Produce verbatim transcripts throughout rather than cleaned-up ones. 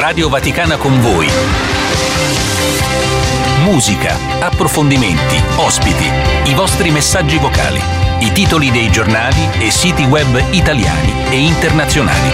Radio Vaticana con voi. Musica, approfondimenti, ospiti, i vostri messaggi vocali, i titoli dei giornali e siti web italiani e internazionali.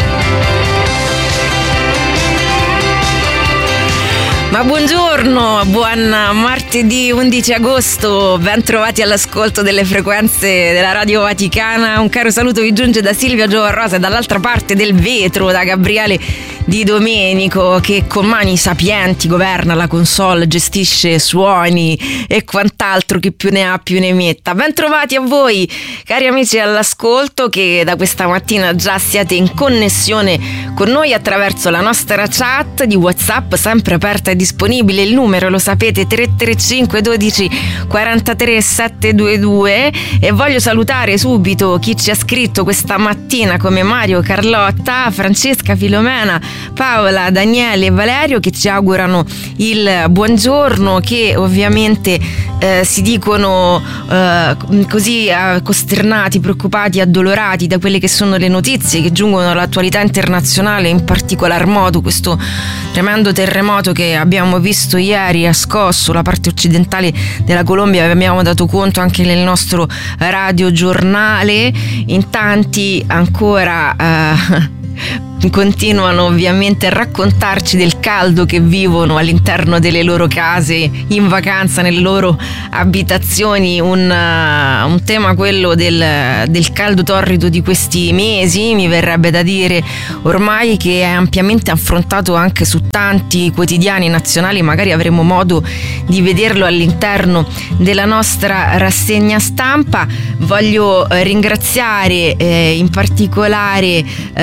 Ma buongiorno, buon martedì undici agosto, ben trovati all'ascolto delle frequenze della Radio Vaticana. Un caro saluto vi giunge da Silvia Giovarrosa e dall'altra parte del vetro da Gabriele Di Domenico, che con mani sapienti governa la console, gestisce suoni e quant'altro, chi più ne ha più ne metta. Ben trovati a voi cari amici all'ascolto, che da questa mattina già siete in connessione con noi attraverso la nostra chat di WhatsApp, sempre aperta e disponibile. Il numero lo sapete, tre tre cinque dodici quarantatré settecentoventidue. E voglio salutare subito chi ci ha scritto questa mattina, come Mario, Carlotta, Francesca, Filomena, Paola, Daniele e Valerio, che ci augurano il buongiorno, che ovviamente eh, si dicono eh, così eh, costernati, preoccupati, addolorati da quelle che sono le notizie che giungono dall'attualità internazionale, in particolar modo questo tremendo terremoto che abbiamo visto ieri ha scosso la parte occidentale della Colombia. Vi abbiamo dato conto anche nel nostro radiogiornale. In tanti ancora eh, continuano ovviamente a raccontarci del caldo che vivono all'interno delle loro case, in vacanza, nelle loro abitazioni. Un, uh, un tema, quello del, del caldo torrido di questi mesi, mi verrebbe da dire ormai, che è ampiamente affrontato anche su tanti quotidiani nazionali. Magari avremo modo di vederlo all'interno della nostra rassegna stampa. Voglio ringraziare eh, in particolare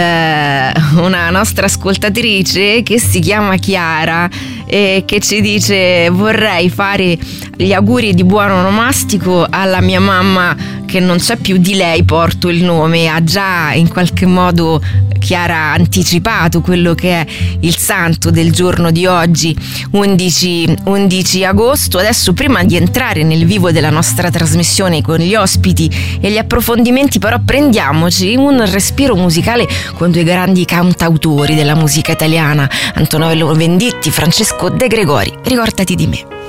eh, una nostra ascoltatrice che si chiama Chiara e che ci dice: vorrei fare gli auguri di buon onomastico alla mia mamma, che non c'è più, di lei porto il nome. Ha già in qualche modo Chiara anticipato quello che è il santo del giorno di oggi, undici agosto. Adesso, prima di entrare nel vivo della nostra trasmissione con gli ospiti e gli approfondimenti, però prendiamoci un respiro musicale con due grandi cantautori della musica italiana, Antonello Venditti, Francesco De Gregori. Ricordati di me.